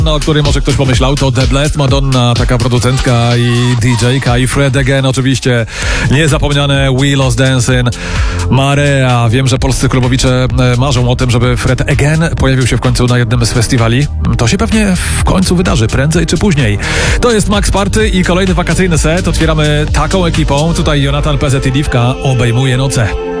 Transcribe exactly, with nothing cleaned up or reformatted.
o której może ktoś pomyślał, to The Blessed Madonna, taka producentka i didżejka, i Fred Again oczywiście, niezapomniane We Lost Dancing, Marea. Wiem, że polscy klubowicze marzą o tym, żeby Fred Again pojawił się w końcu na jednym z festiwali. To się pewnie w końcu wydarzy, prędzej czy później. To jest Max Party i kolejny wakacyjny set. Otwieramy taką ekipą. Tutaj Jonathan P Z i Diwka obejmuje noce.